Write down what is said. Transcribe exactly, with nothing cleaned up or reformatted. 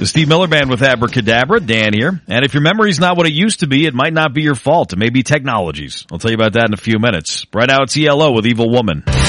The Steve Miller Band with Abracadabra. Dan here. And if your memory's not what it used to be, it might not be your fault. It may be technologies. I'll tell you about that in a few minutes. Right now it's E L O with Evil Woman.